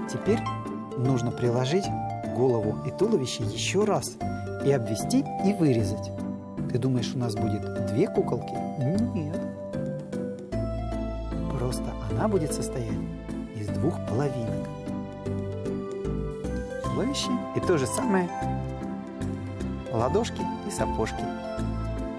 Теперь нужно приложить голову и туловище еще раз и обвести и вырезать. Ты думаешь, у нас будет 2 куколки? Нет. Просто она будет состоять из 2 половинок. Туловище и то же самое ладошки и сапожки.